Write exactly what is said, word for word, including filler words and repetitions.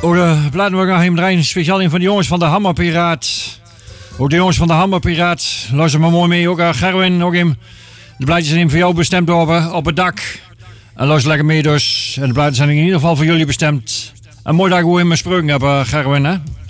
Ook de platen we gaan hem draaien, speciaal een van de jongens van de Hammerpiraat. Ook de jongens van de Hammerpiraat, luister maar mooi mee. Ook aan Gerwin, ook hem. De plaatjes zijn voor jou bestemd over op het dak. En luister lekker mee dus. En de plaatjes zijn in ieder geval voor jullie bestemd. En mooi dat ik ook in mijn spreuken heb, Gerwin, hè.